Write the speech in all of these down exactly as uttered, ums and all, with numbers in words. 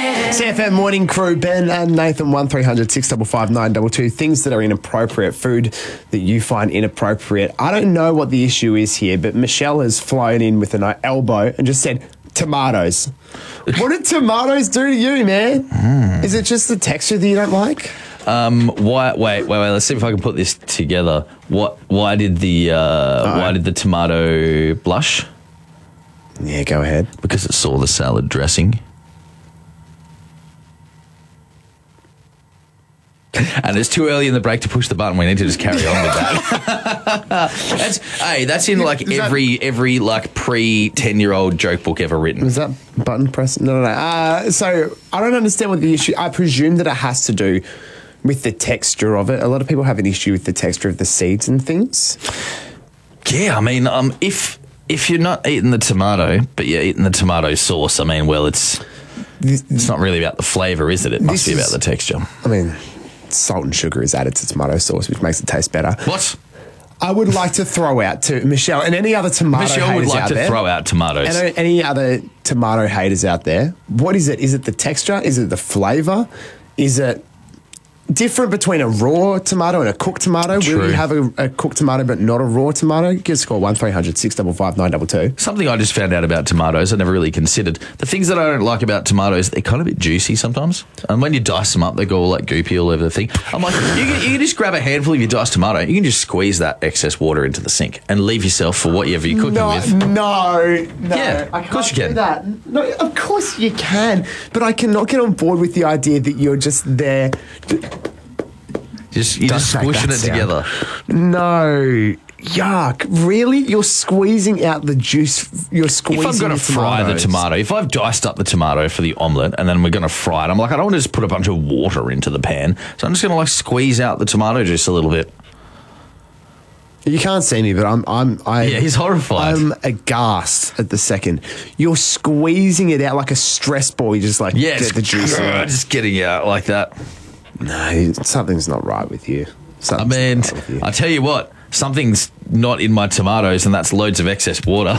C F M Morning Crew, Ben and Nathan, one three hundred six five five nine two two. Things that are inappropriate, food that you find inappropriate. I don't know what the issue is here, but Michelle has flown in with an elbow and just said, tomatoes. What did tomatoes do to you, man? Mm. Is it just the texture that you don't like? Um, why? Wait, wait, wait. Let's see if I can put this together. What? Why did the uh, Why did the tomato blush? Yeah, go ahead. Because it saw the salad dressing. And it's too early in the break to push the button. We need to just carry on with that. that's, hey, that's in like Is every that, every like pre ten year old joke book ever written. Was that button press? No, no, no. Uh, so I don't understand what the issue. I presume that it has to do with the texture of it. A lot of people have an issue with the texture of the seeds and things. Yeah, I mean, um, if if you're not eating the tomato, but you're eating the tomato sauce, I mean, well, it's this, it's not really about the flavour, is it? It must be about is, the texture. I mean. Salt and sugar is added to tomato sauce, which makes it taste better. What? I would like to throw out to Michelle and any other tomato Michelle haters would like out to there, throw out tomatoes. And any other tomato haters out there, what is it? Is it the texture? Is it the flavour? Is it different between a raw tomato and a cooked tomato? True. Will you have a, a cooked tomato but not a raw tomato? Give us a call, one three hundred six five five nine two two. Something I just found out about tomatoes I never really considered. The things that I don't like about tomatoes, they're kind of a bit juicy sometimes. And when you dice them up, they go all like goopy all over the thing. I'm like, you can, you can just grab a handful of your diced tomato. You can just squeeze that excess water into the sink and leave yourself for whatever you're cooking no, with. No, no. Yeah, I of course you can. Do that. No, of course you can. But I cannot get on board with the idea that you're just there... Just, you're just squishing it sound. together. No. Yuck. Really? You're squeezing out the juice. You're squeezing If I'm going to fry the tomato, if I've diced up the tomato for the omelette and then we're going to fry it, I'm like, I don't want to just put a bunch of water into the pan. So I'm just going to like squeeze out the tomato juice a little bit. You can't see me, but I'm, I'm, I. Yeah, he's horrified. I'm aghast at the second. You're squeezing it out like a stress ball. You just like yeah, get the juice out. Just getting out like that. No, something's not right with you. Something's I mean, right you. I tell you what, something's not in my tomatoes, and that's loads of excess water.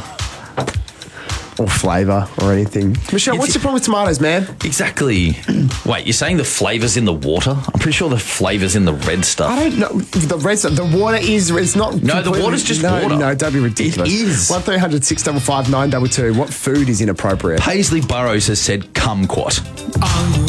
Or flavour or anything. Michelle, it's, what's your problem with tomatoes, man? Exactly. Wait, you're saying the flavour's in the water? I'm pretty sure the flavour's in the red stuff. I don't know. The red stuff, the water is, it's not... No, the water's just no, water. No, don't be ridiculous. It is. one three hundred six five five nine two two. What food is inappropriate? Paisley Burrows has said kumquat.